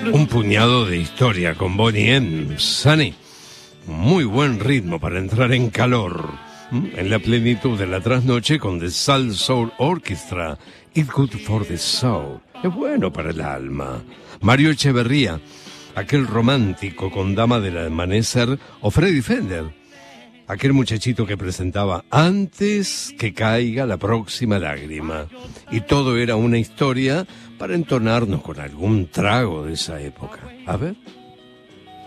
Un puñado de historia con Boney M. Sunny. Muy buen ritmo para entrar en calor. En la plenitud de la trasnoche con The Soul Soul Orchestra. It's good for the soul. Es bueno para el alma. Mario Echeverría, aquel romántico con Dama del Amanecer, o Freddy Fender, aquel muchachito que presentaba Antes que caiga la próxima lágrima. Y todo era una historia para entonarnos con algún trago de esa época. A ver.